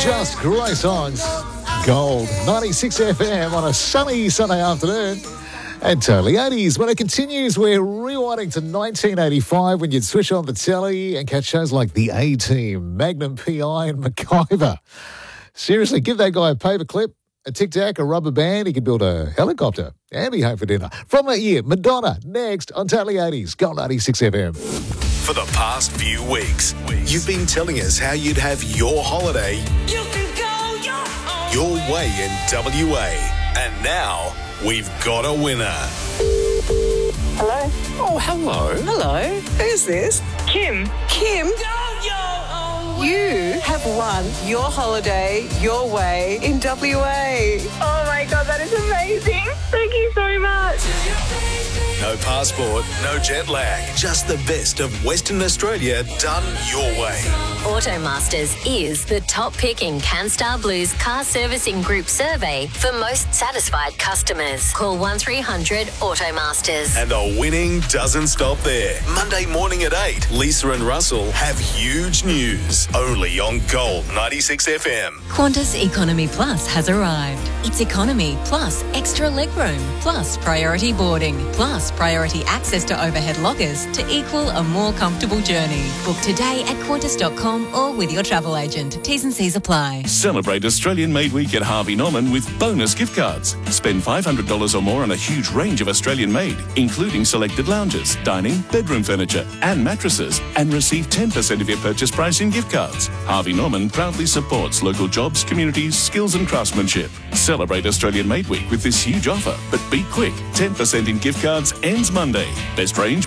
Just great songs. Gold, 96 FM on a sunny Sunday afternoon. And totally 80s. When it continues, we're rewinding to 1985 when you'd switch on the telly and catch shows like The A-Team, Magnum P.I. and MacGyver. Seriously, give that guy a paperclip, a tic-tac, a rubber band, he could build a helicopter and be home for dinner. From that year, Madonna, next on Totally 80s, Gold 96 FM. For the past few weeks, you've been telling us how you'd have your holiday your way in WA. And now, we've got a winner. Hello? Oh, hello. Hello? Who's this? Kim. Kim? You have won your holiday your way in WA. Oh, my God, that is amazing. Thank you so much. No passport, no jet lag. Just the best of Western Australia done your way. Automasters is the top pick in CanStar Blue's car servicing group survey for most satisfied customers. Call 1300 Automasters. And the winning doesn't stop there. Monday morning at 8, Lisa and Russell have huge news. Only on Gold 96 FM. Qantas Economy Plus has arrived. It's economy plus extra legroom plus priority boarding plus priority access to overhead lockers to equal a more comfortable journey. Book today at Qantas.com or with your travel agent. T's and C's apply. Celebrate Australian Made Week at Harvey Norman with bonus gift cards. Spend $500 or more on a huge range of Australian made, including selected lounges, dining, bedroom furniture and mattresses, and receive 10% of your purchase price in gift cards. Harvey Norman proudly supports local jobs, communities, skills and craftsmanship. Celebrate Australian Made Week with this huge offer, but be quick. 10% in gift cards ends Monday. Best range,